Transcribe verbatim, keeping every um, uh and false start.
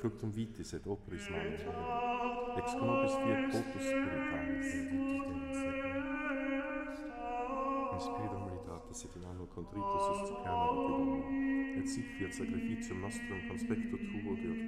fructum vitis et operis manu, ex conopis fiat potus spiritualis. In spiritu humilitatis et in animo contritus justificamur et Domino, et sic fiat sacrificium nostrum conspecto tuo, Deus